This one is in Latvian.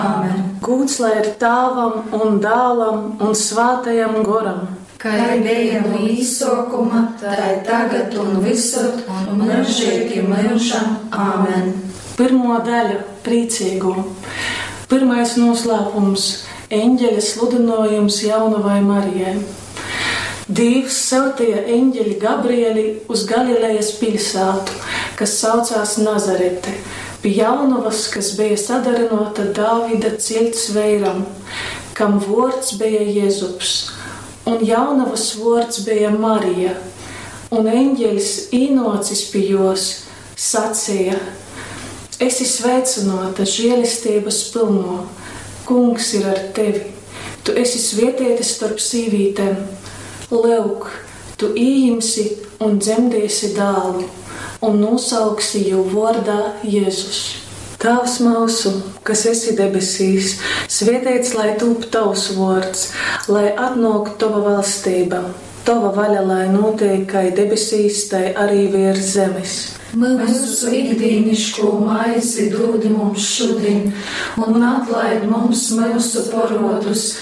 Āmen. Gods lai ir Tēvam un Dēlam un Svētajam Goram. Kā bija no izsākuma, tā ir tagad un visur un mūžīgi mūžam. Āmen. Pirmo daļu – priecīgo. Pirmais noslēpums – eņģeļa sludinājums jaunavai Marijai. Dievs sūtīja eņģeli Gabrieli uz Galilejas pilsētu, kas saucās Nazarete, pie jaunavas, kas bija sadarināta Dāvida cilts veiram, kam vārds bija Jēzups, un jaunavas vārds bija Marija, un eņģelis īnocis pie jos sacīja: Esi sveicināta, žēlistības pilno, Kungs ir ar tevi, tu esi svētīta starp sīvītēm. Lūk, tu ieņemsi un dzemdēsi dēlu, un nosauksi jau vārdā Jēzus. Tēvs mūsu, kas esi debesīs, svētīts lai top tavs vārds, lai atnāk tava valstība, tava vaļa lai notiek kā debesīs, tai arī virs zemes. Mūsu ikdienišķo maizi dod mums šodien, un atlaid mums mūsu parodus,